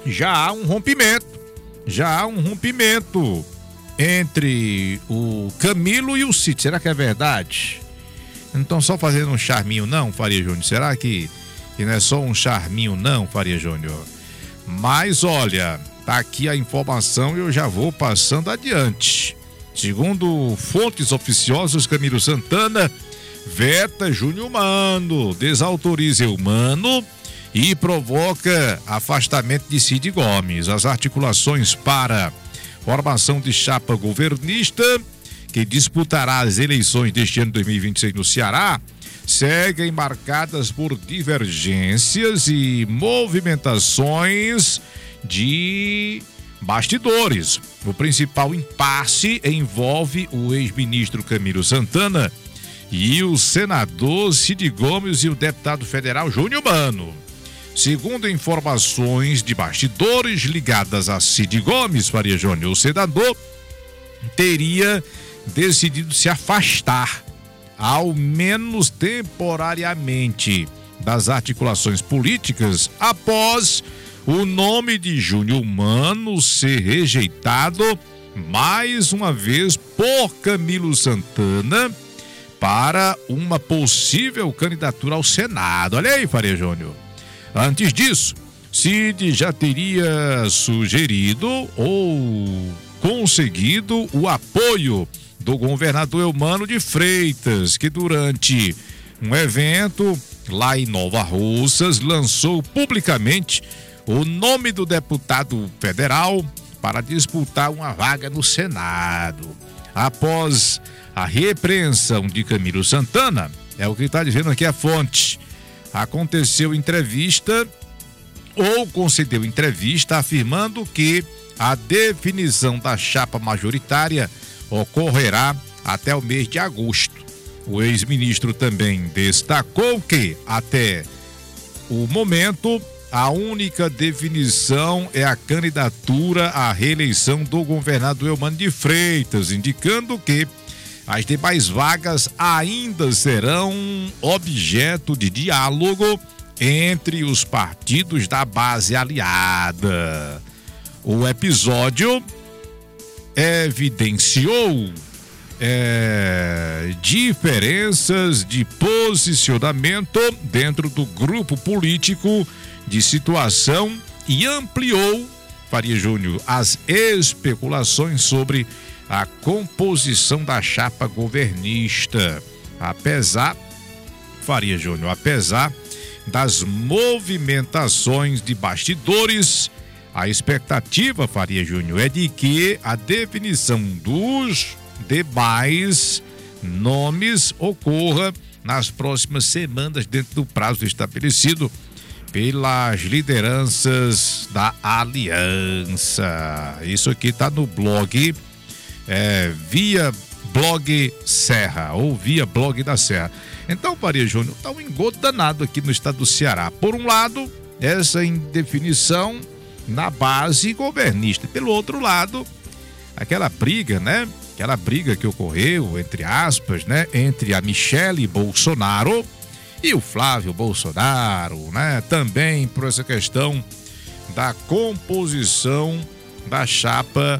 já há um rompimento entre o Camilo e o Cid. Será que é verdade? Não estão só fazendo um charminho não, Faria Júnior? Será que não é só um charminho não, Faria Júnior? Mas olha, tá aqui a informação e eu já vou passando adiante. Segundo fontes oficiosas, Camilo Santana veta Júnior Mano, desautoriza Eumano e provoca afastamento de Cid Gomes. As articulações para formação de chapa governista que disputará as eleições deste ano 2026 no Ceará seguem marcadas por divergências e movimentações de bastidores. O principal impasse envolve o ex-ministro Camilo Santana e o senador Cid Gomes e o deputado federal Júnior Mano. Segundo informações de bastidores ligadas a Cid Gomes, Faria Júnior, o senador teria decidido se afastar, ao menos temporariamente, das articulações políticas após o nome de Júnior Mano ser rejeitado mais uma vez por Camilo Santana para uma possível candidatura ao Senado. Olha aí, Faria Júnior. Antes disso, Cid já teria sugerido ou conseguido o apoio do governador Eumano de Freitas, que durante um evento lá em Nova Russas lançou publicamente o nome do deputado federal para disputar uma vaga no Senado. Após a repreensão de Camilo Santana, é o que está dizendo aqui a fonte, aconteceu entrevista ou concedeu entrevista afirmando que a definição da chapa majoritária ocorrerá até o mês de agosto. O ex-ministro também destacou que, até o momento, a única definição é a candidatura à reeleição do governador Eumano de Freitas, indicando que as demais vagas ainda serão objeto de diálogo entre os partidos da base aliada. O episódio evidenciou diferenças de posicionamento dentro do grupo político de situação e ampliou, Faria Júnior, as especulações sobre a composição da chapa governista. Faria Júnior, apesar das movimentações de bastidores, a expectativa, Faria Júnior, é de que a definição dos demais nomes ocorra nas próximas semanas dentro do prazo estabelecido pelas lideranças da aliança. Isso aqui está no blog via blog Serra ou via blog da Serra. Então, Faria Júnior, está um engodo danado aqui no estado do Ceará. Por um lado, essa indefinição na base governista. Pelo outro lado, aquela briga, né? Aquela briga que ocorreu, entre aspas, né? Entre a Michele Bolsonaro e o Flávio Bolsonaro, né? Também por essa questão da composição da chapa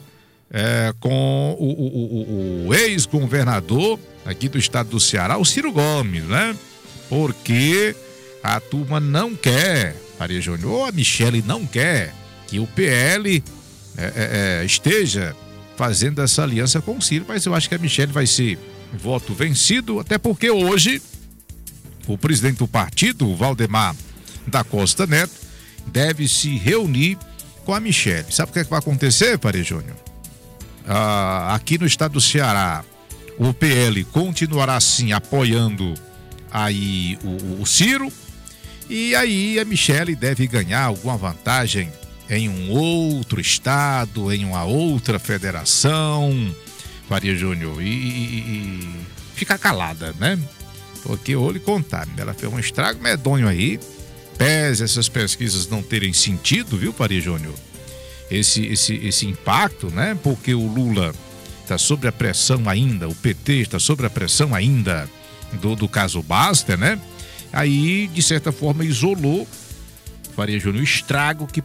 com o ex-governador aqui do estado do Ceará, o Ciro Gomes, né? Porque a turma não quer, Faria Júnior, ou a Michele não quer que o PL esteja fazendo essa aliança com o Ciro, mas eu acho que a Michele vai ser voto vencido, até porque hoje o presidente do partido, Valdemar da Costa Neto, deve se reunir com a Michele. Sabe o que vai acontecer, Faria Júnior? Aqui no estado do Ceará, o PL continuará sim apoiando aí o Ciro, e aí a Michele deve ganhar alguma vantagem em um outro estado, em uma outra federação, Faria Júnior, e ficar calada, né? Porque olhe contar, ela fez um estrago medonho aí, pese essas pesquisas não terem sentido, viu, Faria Júnior? Esse impacto, né? Porque o Lula está sob a pressão ainda, o PT está sob a pressão ainda do caso Baster, né? Aí, de certa forma, isolou, Faria Júnior, o estrago que